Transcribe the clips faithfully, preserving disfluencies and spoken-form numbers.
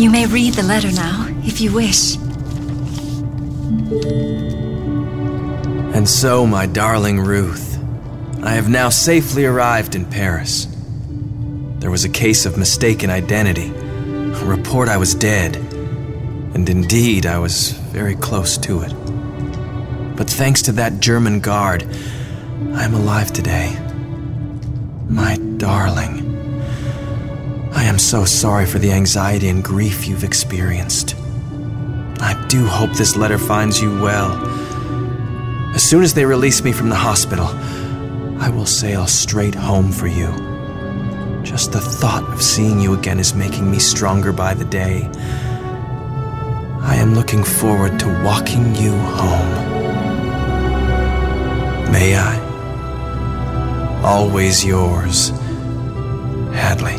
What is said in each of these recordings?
You may read the letter now, if you wish. And so, my darling Ruth, I have now safely arrived in Paris. There was a case of mistaken identity, a report I was dead, and indeed I was very close to it. But thanks to that German guard, I am alive today. My darling, I am so sorry for the anxiety and grief you've experienced. I do hope this letter finds you well. As soon as they release me from the hospital, I will sail straight home for you. Just the thought of seeing you again is making me stronger by the day. I am looking forward to walking you home. May I? Always yours, Hadley.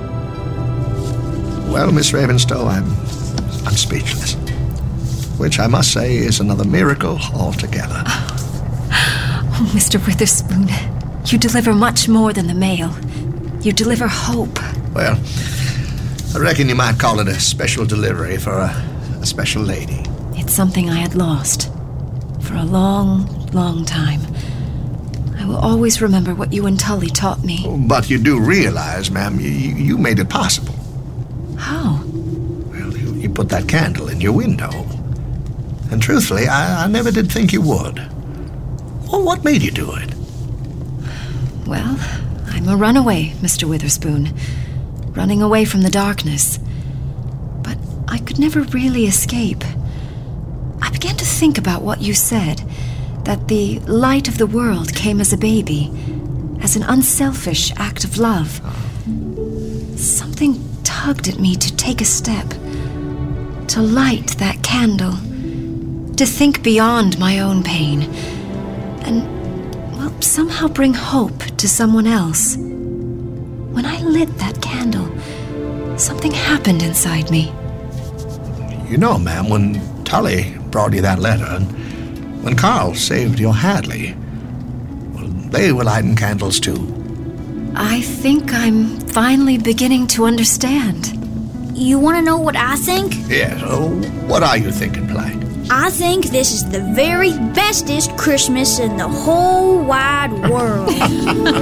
Well, Miss Ravenstow, I'm, I'm speechless. Which I must say is another miracle altogether. Oh, Mister Witherspoon, you deliver much more than the mail. You deliver hope. Well, I reckon you might call it a special delivery for a, a special lady. It's something I had lost for a long, long time. I will always remember what you and Tully taught me. But you do realize, ma'am, you, you made it possible. How? Well, you, you put that candle in your window. And truthfully, I, I never did think you would. Well, what made you do it? Well, I'm a runaway, Mister Witherspoon. Running away from the darkness. But I could never really escape. I began to think about what you said, that the light of the world came as a baby, as an unselfish act of love. Something tugged at me to take a step, to light that candle, to think beyond my own pain, and, well, somehow bring hope to someone else. When I lit that candle, something happened inside me. You know, ma'am, when Tully brought you that letter, and when Carl saved your Hadley, well, they were lighting candles too. I think I'm finally beginning to understand. You want to know what I think? Yes, oh, what are you thinking, Play? I think this is the very bestest Christmas in the whole wide world.